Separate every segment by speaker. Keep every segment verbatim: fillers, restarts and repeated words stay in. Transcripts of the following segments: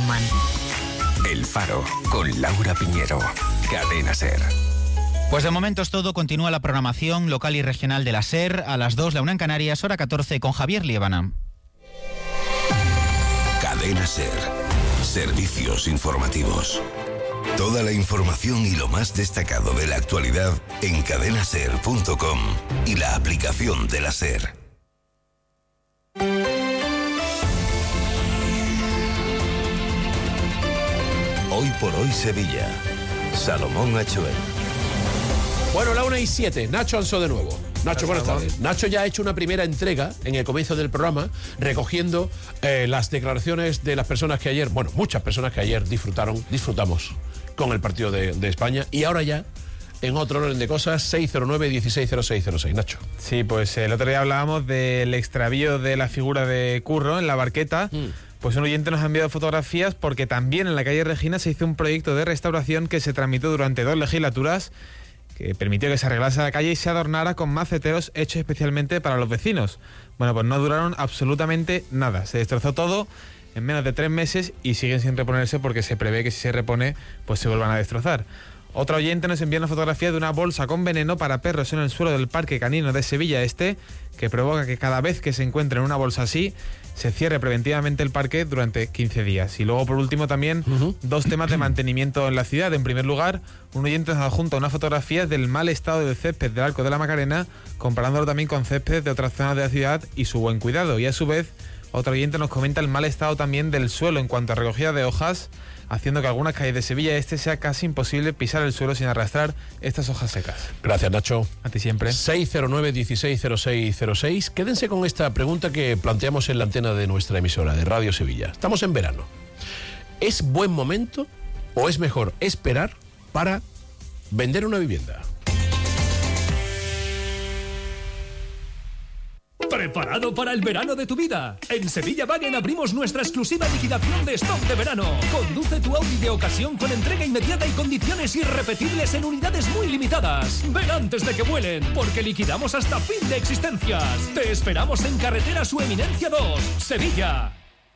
Speaker 1: Bauman.
Speaker 2: El Faro, con Laura Piñero. Cadena SER.
Speaker 3: Pues de momento es todo. Continúa la programación local y regional de la SER. A las dos, la una en Canarias, hora catorce, con Javier Liébana.
Speaker 2: Cadena SER. Servicios informativos. Toda la información y lo más destacado de la actualidad en cadena ser punto com y la aplicación de la SER. Hoy por hoy Sevilla. Salomón Achuel.
Speaker 4: Bueno, la una y siete. Nacho Ansó de nuevo. Nacho, buenas tardes. Nacho ya ha hecho una primera entrega en el comienzo del programa, recogiendo eh, las declaraciones de las personas que ayer, bueno, muchas personas que ayer disfrutaron, disfrutamos con el partido de, de España. Y ahora ya, en otro orden de cosas, seis cero nueve, dieciséis cero seis cero seis. Nacho.
Speaker 5: Sí, pues el otro día hablábamos del extravío de la figura de Curro en la Barqueta. Mm. Pues un oyente nos ha enviado fotografías porque también en la calle Regina se hizo un proyecto de restauración que se tramitó durante dos legislaturas, que permitió que se arreglase la calle y se adornara con maceteros hechos especialmente para los vecinos. Bueno, pues no duraron absolutamente nada. Se destrozó todo en menos de tres meses y siguen sin reponerse porque se prevé que si se repone, pues se vuelvan a destrozar. Otro oyente nos envía una fotografía de una bolsa con veneno para perros en el suelo del Parque Canino de Sevilla Este, que provoca que cada vez que se encuentre una bolsa así, se cierre preventivamente el parque durante quince días. Y luego, por último, también uh-huh. dos temas de mantenimiento en la ciudad. En primer lugar, un oyente nos adjunta una fotografía del mal estado del césped del Arco de la Macarena, comparándolo también con césped de otras zonas de la ciudad y su buen cuidado. Y a su vez, otro oyente nos comenta el mal estado también del suelo en cuanto a recogida de hojas, haciendo que algunas calles de Sevilla Este sea casi imposible pisar el suelo sin arrastrar estas hojas secas.
Speaker 4: Gracias, Nacho.
Speaker 5: A ti siempre.
Speaker 4: seis cero nueve, dieciséis cero seis cero seis. Quédense con esta pregunta que planteamos en la antena de nuestra emisora de Radio Sevilla. Estamos en verano. ¿Es buen momento o es mejor esperar para vender una vivienda?
Speaker 6: ¿Preparado para el verano de tu vida? En Sevilla Wagen abrimos nuestra exclusiva liquidación de stock de verano. Conduce tu Audi de ocasión con entrega inmediata y condiciones irrepetibles en unidades muy limitadas. Ven antes de que vuelen, porque liquidamos hasta fin de existencias. Te esperamos en Carretera Su Eminencia dos, Sevilla.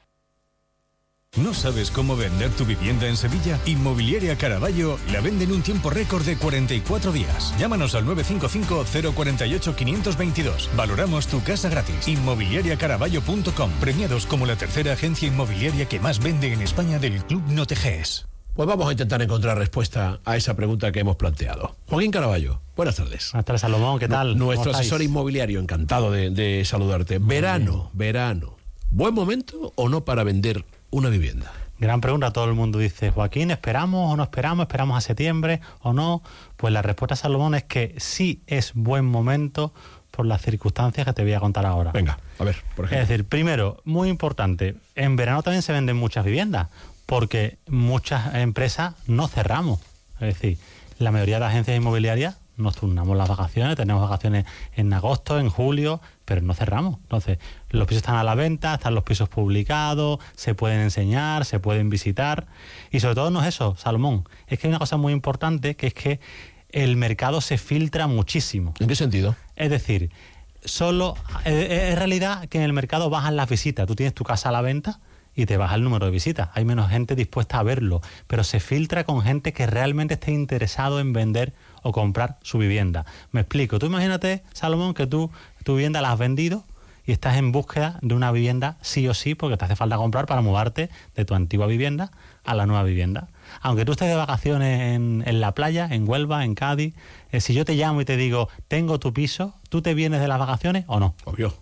Speaker 7: ¿No sabes cómo vender tu vivienda en Sevilla? Inmobiliaria Caraballo la vende en un tiempo récord de cuarenta y cuatro días. Llámanos al nueve cinco cinco, cero cuatro ocho, cinco dos dos. Valoramos tu casa gratis. inmobiliaria caraballo punto com. Premiados como la tercera agencia inmobiliaria que más vende en España del Club Noteges.
Speaker 4: Pues vamos a intentar encontrar respuesta a esa pregunta que hemos planteado. Joaquín Caraballo, buenas tardes.
Speaker 8: Buenas tardes, Salomón, ¿qué tal?
Speaker 4: Nuestro asesor inmobiliario, encantado de, de saludarte. Verano, verano. ¿Buen momento o no para vender una vivienda?
Speaker 8: Gran pregunta. Todo el mundo dice, Joaquín, ¿esperamos o no esperamos? ¿Esperamos a septiembre o no? Pues la respuesta, Salomón, es que sí es buen momento por las circunstancias que te voy a contar ahora.
Speaker 4: Venga, a ver, por ejemplo.
Speaker 8: Es decir, primero, muy importante, en verano también se venden muchas viviendas, porque muchas empresas no cerramos. Es decir, la mayoría de las agencias inmobiliarias nos turnamos las vacaciones, tenemos vacaciones en agosto, en julio, pero no cerramos. Entonces, los pisos están a la venta, están los pisos publicados, se pueden enseñar, se pueden visitar. Y sobre todo no es eso, Salomón, es que hay una cosa muy importante, que es que el mercado se filtra muchísimo.
Speaker 4: ¿En qué sentido?
Speaker 8: Es decir, solo es realidad que en el mercado bajan las visitas. Tú tienes tu casa a la venta y te baja el número de visitas. Hay menos gente dispuesta a verlo, pero se filtra con gente que realmente esté interesado en vender o comprar su vivienda. Me explico. Tú imagínate, Salomón, que tú tu vivienda la has vendido y estás en búsqueda de una vivienda sí o sí, porque te hace falta comprar para mudarte de tu antigua vivienda a la nueva vivienda. Aunque tú estés de vacaciones en, en la playa, en Huelva, en Cádiz, eh, si yo te llamo y te digo, tengo tu piso, ¿tú te vienes de las vacaciones o no?
Speaker 4: Obvio.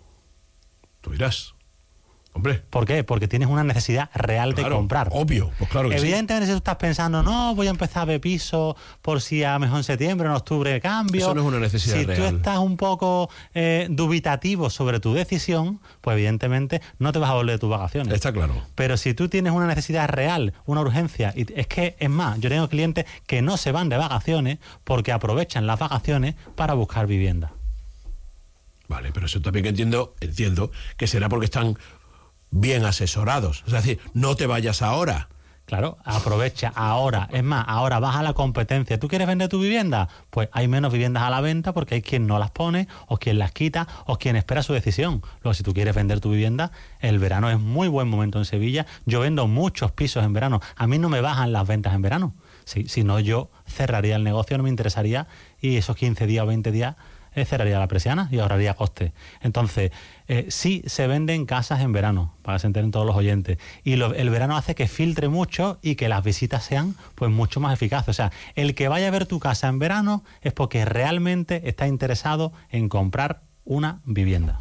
Speaker 4: Tú dirás. Hombre.
Speaker 8: ¿Por qué? Porque tienes una necesidad real
Speaker 4: claro,
Speaker 8: de comprar.
Speaker 4: Obvio, pues claro que
Speaker 8: Evidentemente,
Speaker 4: sí.
Speaker 8: Si tú estás pensando, no, voy a empezar a ver piso por si a lo mejor en septiembre o en octubre cambio.
Speaker 4: Eso no es una necesidad
Speaker 8: si
Speaker 4: real.
Speaker 8: Si tú estás un poco eh, dubitativo sobre tu decisión, pues evidentemente no te vas a volver de tus vacaciones.
Speaker 4: Está claro.
Speaker 8: Pero si tú tienes una necesidad real, una urgencia, y es que, es más, yo tengo clientes que no se van de vacaciones porque aprovechan las vacaciones para buscar vivienda.
Speaker 4: Vale, pero eso también entiendo, entiendo que será porque están bien asesorados. Es decir, no te vayas ahora.
Speaker 8: Claro, aprovecha ahora. Es más, ahora baja la competencia. ¿Tú quieres vender tu vivienda? Pues hay menos viviendas a la venta porque hay quien no las pone, o quien las quita, o quien espera su decisión. Luego, si tú quieres vender tu vivienda, el verano es muy buen momento en Sevilla. Yo vendo muchos pisos en verano. A mí no me bajan las ventas en verano. Si, si no, yo cerraría el negocio, no me interesaría, y esos quince días o veinte días eh, cerraría la persiana y ahorraría costes. Entonces, eh, sí se venden casas en verano, para que se enteren todos los oyentes. Y lo, el verano hace que filtre mucho y que las visitas sean pues mucho más eficaces. O sea, el que vaya a ver tu casa en verano es porque realmente está interesado en comprar una vivienda.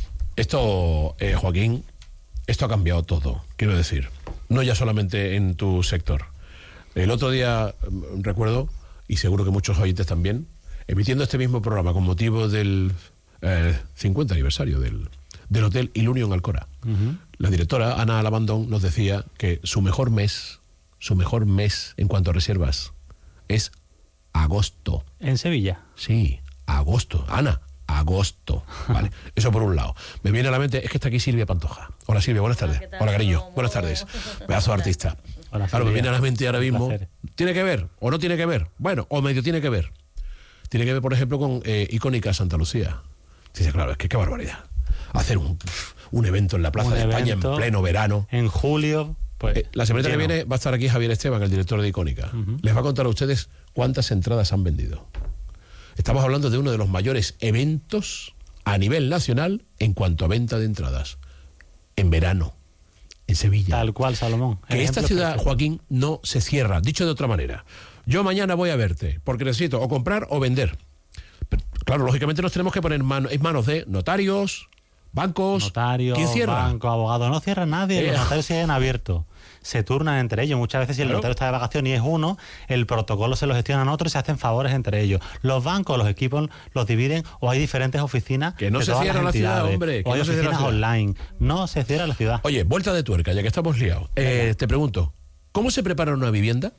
Speaker 4: Esto, eh, Joaquín, esto ha cambiado todo, quiero decir. No ya solamente en tu sector. El otro día, recuerdo, y seguro que muchos oyentes también, emitiendo este mismo programa con motivo del eh, cincuenta aniversario del, del Hotel Ilunion Alcora, uh-huh. la directora Ana Alabandón nos decía que su mejor mes, su mejor mes en cuanto a reservas, es agosto.
Speaker 8: ¿En Sevilla?
Speaker 4: Sí, agosto. Ana, agosto. Vale, eso por un lado. Me viene a la mente, es que está aquí Silvia Pantoja. Hola Silvia, buenas tardes. Hola, Hola cariño, buenas tardes. Pedazo de artista.
Speaker 8: Hola,
Speaker 4: claro, me viene a la mente ahora mismo. ¿Tiene que ver o no tiene que ver? Bueno, o medio tiene que ver. Tiene que ver, por ejemplo, con eh, Icónica Santa Lucía. Dice, claro, es que qué barbaridad. Hacer un, un evento en la Plaza de España en pleno verano.
Speaker 8: En julio. Pues,
Speaker 4: eh, la semana lleno. que viene va a estar aquí Javier Esteban, el director de Icónica. Uh-huh. Les va a contar a ustedes cuántas entradas han vendido. Estamos hablando de uno de los mayores eventos a nivel nacional en cuanto a venta de entradas. En verano. En Sevilla.
Speaker 8: Tal cual, Salomón.
Speaker 4: Que esta ciudad, perfecto. Joaquín, no se cierra. Dicho de otra manera, yo mañana voy a verte porque necesito o comprar o vender. Pero, claro, lógicamente nos tenemos que poner mano, en manos de notarios, bancos.
Speaker 8: Notarios,
Speaker 4: ¿quién cierra?
Speaker 8: bancos, abogados. No cierra nadie. Eh. Los notarios siguen abiertos. Se turnan entre ellos. Muchas veces si el claro. notario está de vacaciones y es uno, el protocolo se lo gestionan otros y se hacen favores entre ellos. Los bancos, los equipos los dividen o hay diferentes oficinas.
Speaker 4: Que no
Speaker 8: de
Speaker 4: se cierra la ciudad, hombre.
Speaker 8: O hay
Speaker 4: no
Speaker 8: oficinas online. No se cierra la ciudad.
Speaker 4: Oye, vuelta de tuerca, ya que estamos liados. Eh, te pregunto, ¿cómo se prepara una vivienda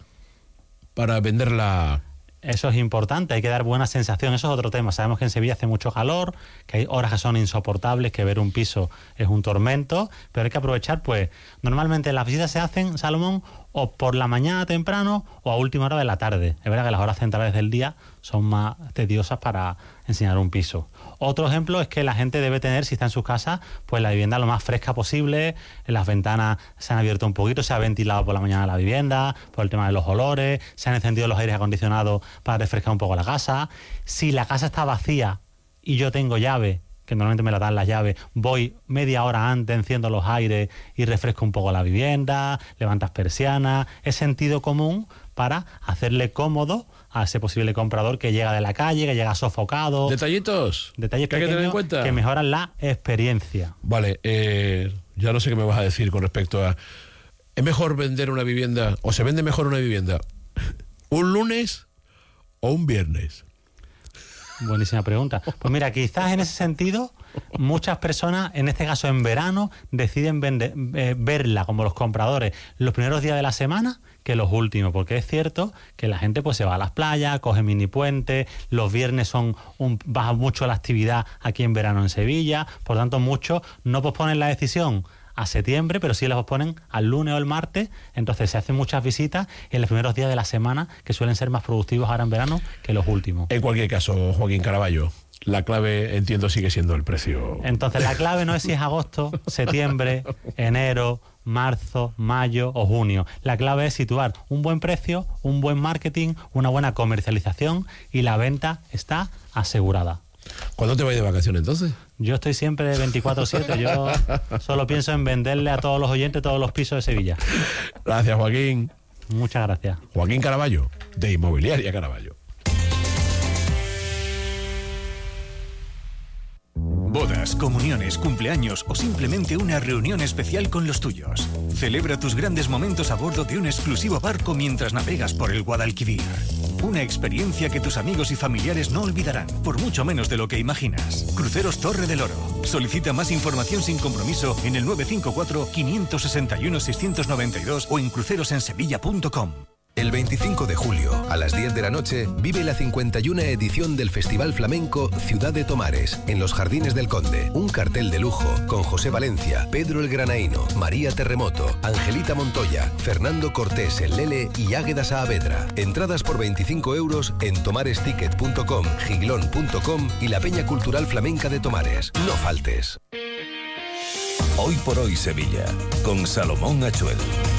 Speaker 4: para venderla?
Speaker 8: Eso es importante, hay que dar buena sensación, eso es otro tema. Sabemos que en Sevilla hace mucho calor, que hay horas que son insoportables, que ver un piso es un tormento, pero hay que aprovechar, pues, normalmente las visitas se hacen, Salomón, o por la mañana temprano o a última hora de la tarde. Es verdad que las horas centrales del día son más tediosas para enseñar un piso. Otro ejemplo es que la gente debe tener, si está en su casa, pues la vivienda lo más fresca posible, las ventanas se han abierto un poquito, se ha ventilado por la mañana la vivienda, por el tema de los olores, se han encendido los aires acondicionados para refrescar un poco la casa. Si la casa está vacía y yo tengo llave, que normalmente me la dan las llaves, voy media hora antes, enciendo los aires y refresco un poco la vivienda, levantas persianas, es sentido común para hacerle cómodo a ese posible comprador que llega de la calle, que llega sofocado.
Speaker 4: Detallitos.
Speaker 8: Detalles
Speaker 4: que hay que tener en cuenta.
Speaker 8: Que mejoran la experiencia.
Speaker 4: Vale, eh, ya no sé qué me vas a decir con respecto a... ¿Es mejor vender una vivienda, o se vende mejor una vivienda, un lunes o un viernes?
Speaker 8: Buenísima pregunta. Pues mira, quizás en ese sentido, muchas personas, en este caso en verano, deciden vender, eh, verla como los compradores los primeros días de la semana que los últimos, porque es cierto que la gente pues se va a las playas, coge mini puentes, los viernes son un, baja mucho la actividad aquí en verano en Sevilla, por tanto muchos no posponen la decisión a septiembre, pero sí las posponen al lunes o el martes, entonces se hacen muchas visitas en los primeros días de la semana, que suelen ser más productivos ahora en verano que los últimos.
Speaker 4: En cualquier caso, Joaquín Caraballo, la clave, entiendo, sigue siendo el precio.
Speaker 8: Entonces la clave no es si es agosto, septiembre, enero, marzo, mayo o junio. La clave es situar un buen precio, un buen marketing, una buena comercialización y la venta está asegurada.
Speaker 4: ¿Cuándo te vas de vacaciones entonces?
Speaker 8: Yo estoy siempre veinticuatro siete. Yo solo pienso en venderle a todos los oyentes todos los pisos de Sevilla.
Speaker 4: Gracias, Joaquín.
Speaker 8: Muchas gracias.
Speaker 4: Joaquín Caraballo, de Inmobiliaria Caraballo.
Speaker 7: Bodas, comuniones, cumpleaños o simplemente una reunión especial con los tuyos. Celebra tus grandes momentos a bordo de un exclusivo barco mientras navegas por el Guadalquivir. Una experiencia que tus amigos y familiares no olvidarán, por mucho menos de lo que imaginas. Cruceros Torre del Oro. Solicita más información sin compromiso en el nueve cinco cuatro, cinco seis uno, seis nueve dos o en crucerosensevilla punto com.
Speaker 1: El veinticinco de julio, a las diez de la noche, vive la cincuenta y una edición del Festival Flamenco Ciudad de Tomares, en los Jardines del Conde. Un cartel de lujo con José Valencia, Pedro el Granaíno, María Terremoto, Angelita Montoya, Fernando Cortés el Lele y Águeda Saavedra. Entradas por veinticinco euros en tomaresticket punto com, giglón punto com y la Peña Cultural Flamenca de Tomares. No faltes.
Speaker 2: Hoy por hoy Sevilla, con Salomón Achuel.